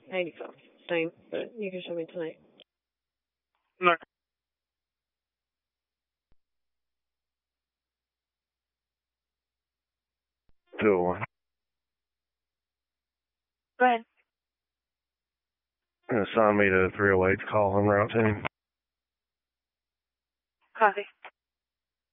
85. Same, but you can show me tonight. No. Two. Go ahead. Assign me to 308 call on route team. Copy.